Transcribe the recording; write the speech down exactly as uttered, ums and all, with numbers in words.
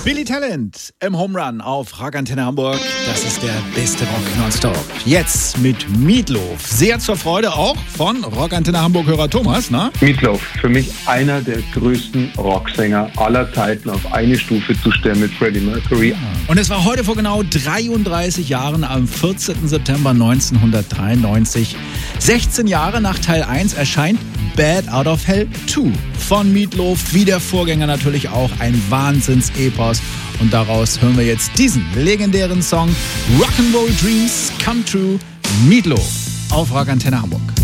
Billy Talent im Home Run auf Rock Antenne Hamburg. Das ist der beste Rock nonstop. Jetzt mit Meatloaf. Sehr zur Freude auch von Rock Antenne Hamburg-Hörer Thomas, ne? Meatloaf, für mich einer der größten Rocksänger aller Zeiten, auf eine Stufe zu stellen mit Freddie Mercury. Und es war heute vor genau dreiunddreißig Jahren, am vierzehnten September neunzehnhundertdreiundneunzig. sechzehn Jahre nach Teil eins erscheint Bad Out of Hell zwei von Meatloaf. Wie der Vorgänger natürlich auch ein Wahnsinns-Epos. Und daraus hören wir jetzt diesen legendären Song Rock'n'Roll Dreams Come True, Meatloaf auf Rock Antenne Hamburg.